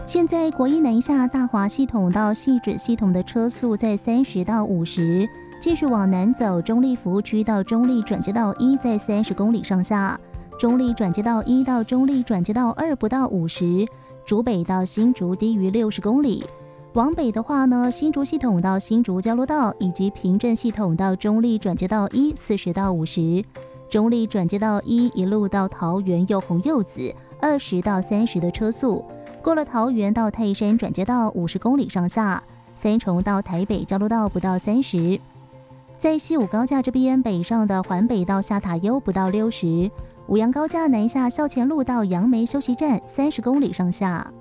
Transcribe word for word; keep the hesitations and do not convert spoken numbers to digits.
现在国一南下大华系统到汐止系统的车速在三十到五十，继续往南走，中立服务区到中立转接道一在三十公里上下，中立转接道一到中立转接道二不到五十，竹北到新竹低于六十公里。往北的话呢，新竹系统到新竹交流道以及平镇系统到中立转接道一四十到五十，中立转接道一一路到桃园又红柚子二十到三十的车速。过了桃园到泰山转接道五十公里上下，三重到台北交流道不到三十。在西武高架这边北上的环北到下塔悠不到六十，五杨高架南下校前路到杨梅休息站三十公里上下。